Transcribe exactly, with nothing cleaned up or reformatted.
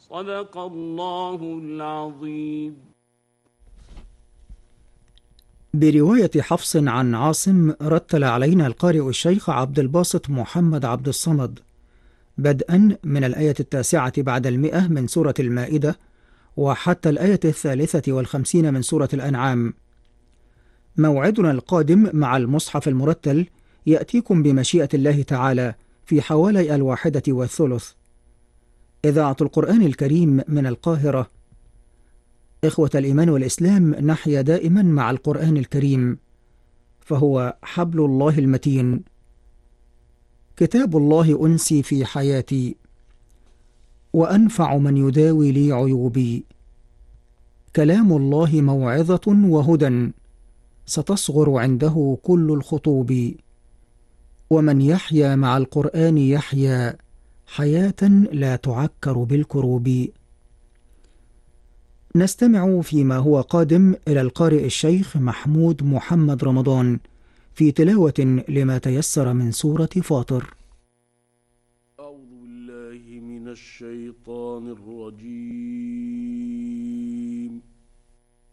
صدق الله العظيم. برواية حفص عن عاصم، رتل علينا القارئ الشيخ عبد الباسط محمد عبد الصمد، بدءا من الآية التاسعة بعد المئة من سورة المائدة وحتى الآية الثالثة والخمسين من سورة الأنعام. موعدنا القادم مع المصحف المرتل يأتيكم بمشيئة الله تعالى في حوالي الواحدة والثلث. إذاعة القرآن الكريم من القاهرة. إخوة الإيمان والإسلام، نحيا دائما مع القرآن الكريم، فهو حبل الله المتين، كتاب الله أنسي في حياتي، وأنفع من يداوي لي عيوبي. كلام الله موعظة وهدى، ستصغر عنده كل الخطوب. ومن يحيا مع القرآن يحيا حياة لا تعكر بالكروب. نستمع فيما هو قادم إلى القارئ الشيخ محمود محمد رمضان في تلاوة لما تيسر من سورة فاطر. أعوذ بالله من الشيطان الرجيم.